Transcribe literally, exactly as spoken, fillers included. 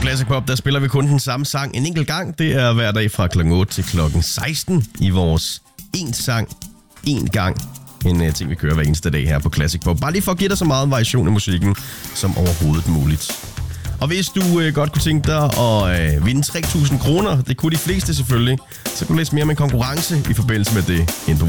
Classic Pop, der spiller vi kun den samme sang en enkelt gang. Det er hver dag fra klokken otte til klokken seksten i vores en sang, en gang. En uh, ting, vi kører hver eneste dag her på Classic Pop. Bare lige for at give dig så meget variation i musikken som overhovedet muligt. Og hvis du uh, godt kunne tænke dig at uh, vinde tre tusind kroner, det kunne de fleste selvfølgelig, så kan du læse mere om en konkurrence i forbindelse med det ind på